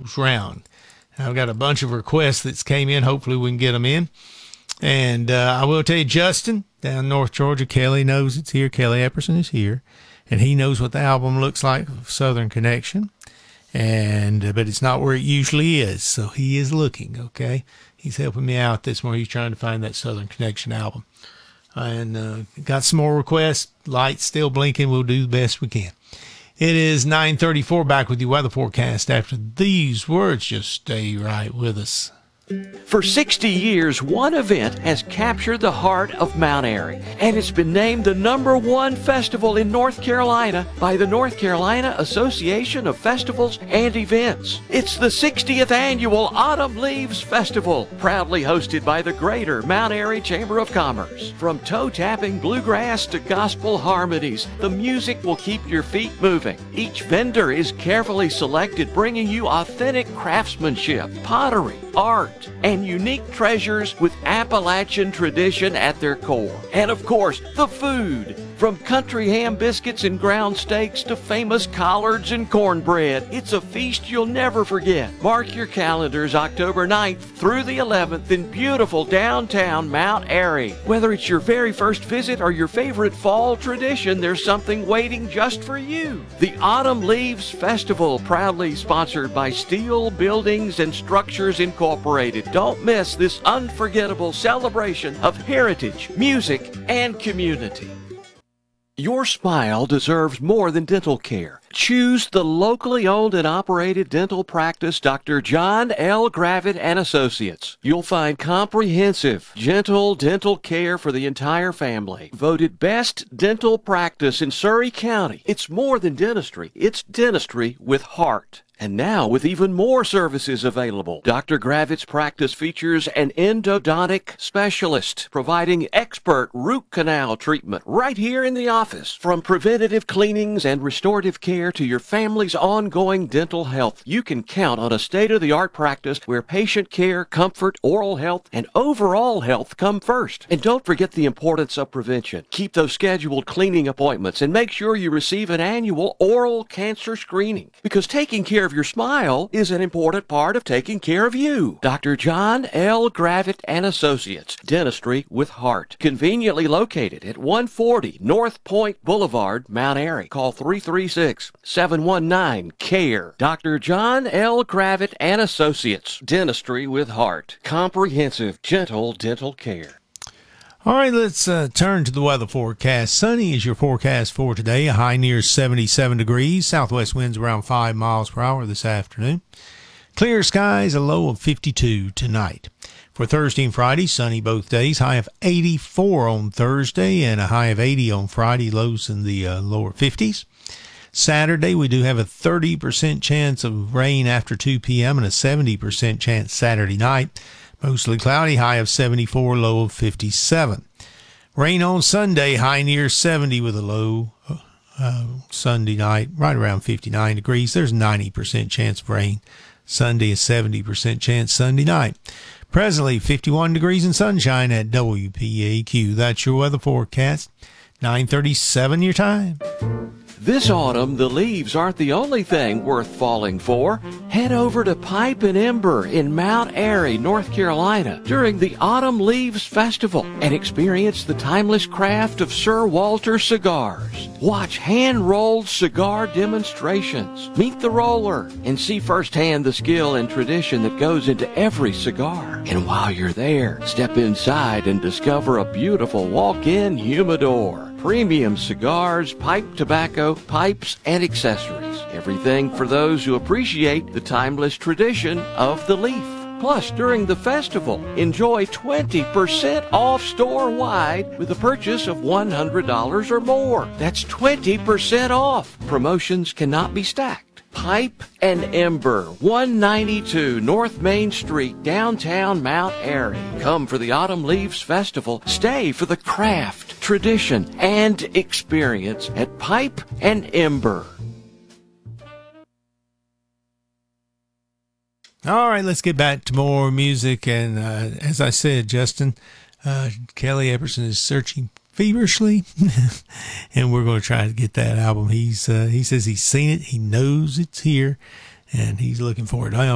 goes round. I've got a bunch of requests that's came in. Hopefully we can get them in. And I will tell you, Justin, down in North Georgia, Kelly knows it's here. Kelly Epperson is here. And he knows what the album looks like of Southern Connection. But it's not where it usually is. So he is looking, okay? He's helping me out this morning. He's trying to find that Southern Connection album. And got some more requests. Lights still blinking. We'll do the best we can. It is 9:34. Back with your weather forecast after these words. Just stay right with us. For 60 years, one event has captured the heart of Mount Airy, and it's been named the #1 festival in North Carolina by the North Carolina Association of Festivals and Events. It's the 60th annual Autumn Leaves Festival, proudly hosted by the Greater Mount Airy Chamber of Commerce. From toe-tapping bluegrass to gospel harmonies, the music will keep your feet moving. Each vendor is carefully selected, bringing you authentic craftsmanship, pottery, art, and unique treasures with Appalachian tradition at their core. And of course, the food. From country ham biscuits and ground steaks to famous collards and cornbread, it's a feast you'll never forget. Mark your calendars October 9th through the 11th in beautiful downtown Mount Airy. Whether it's your very first visit or your favorite fall tradition, there's something waiting just for you. The Autumn Leaves Festival, proudly sponsored by Steel Buildings and Structures Incorporated. Don't miss this unforgettable celebration of heritage, music, and community. Your smile deserves more than dental care. Choose the locally owned and operated dental practice, Dr. John L. Gravitt and Associates. You'll find comprehensive, gentle dental care for the entire family. Voted best dental practice in Surry County. It's more than dentistry. It's dentistry with heart. And now, with even more services available, Dr. Gravitt's practice features an endodontic specialist providing expert root canal treatment right here in the office. From preventative cleanings and restorative care to your family's ongoing dental health, you can count on a state-of-the-art practice where patient care, comfort, oral health, and overall health come first. And don't forget the importance of prevention. Keep those scheduled cleaning appointments and make sure you receive an annual oral cancer screening, because taking care of your smile is an important part of taking care of you. Dr. John L. Gravitt and Associates, dentistry with heart. Conveniently located at 140 North Point Boulevard, Mount Airy. Call 336-719-CARE. Dr. John L. Gravitt and Associates, dentistry with heart. Comprehensive, gentle dental care. All right, let's turn to the weather forecast. Sunny is your forecast for today. A high near 77 degrees. Southwest winds around 5 miles per hour this afternoon. Clear skies, a low of 52 tonight. For Thursday and Friday, sunny both days. High of 84 on Thursday and a high of 80 on Friday. Lows in the lower 50s. Saturday, we do have a 30% chance of rain after 2 p.m. and a 70% chance Saturday night. Mostly cloudy, high of 74, low of 57. Rain on Sunday, high near 70 with a low Sunday night, right around 59 degrees. There's 90% chance of rain. Sunday, a 70% chance Sunday night. Presently, 51 degrees and sunshine at WPAQ. That's your weather forecast. 9:37 your time. This autumn, the leaves aren't the only thing worth falling for. Head over to Pipe and Ember in Mount Airy, North Carolina, during the Autumn Leaves Festival and experience the timeless craft of Sir Walter cigars. Watch hand-rolled cigar demonstrations, meet the roller, and see firsthand the skill and tradition that goes into every cigar. And while you're there, step inside and discover a beautiful walk-in humidor. Premium cigars, pipe tobacco, pipes, and accessories. Everything for those who appreciate the timeless tradition of the leaf. Plus, during the festival, enjoy 20% off store-wide with a purchase of $100 or more. That's 20% off. Promotions cannot be stacked. Pipe and Ember, 192 North Main Street, downtown Mount Airy. Come for the Autumn Leaves Festival. Stay for the craft, tradition, and experience at Pipe and Ember. All right, let's get back to more music. And as I said, Justin, Kelly Epperson is searching feverishly, and we're going to try to get that album. He says he's seen it, he knows it's here, and he's looking for it.